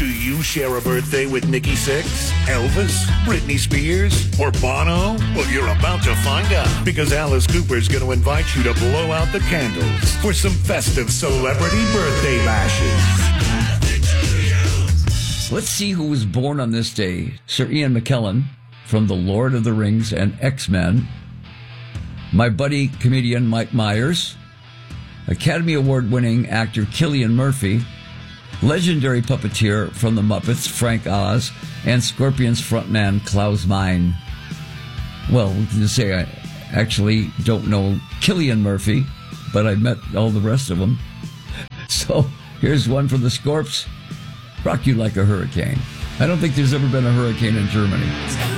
Do you share a birthday with Nikki Sixx, Elvis, Britney Spears, or Bono? Well, you're about to find out, because Alice Cooper's going to invite you to blow out the candles for some festive celebrity birthday bashes. Let's see who was born on this day. Sir Ian McKellen from The Lord of the Rings and X-Men. My buddy comedian Mike Myers. Academy Award-winning actor Cillian Murphy. Legendary puppeteer from The Muppets, Frank Oz. And Scorpions frontman Klaus Meine. Well, we can just say I actually don't know Cillian Murphy, but I met all the rest of them. So here's one from the Scorps. Rock You Like a Hurricane. I don't think there's ever been a hurricane in Germany.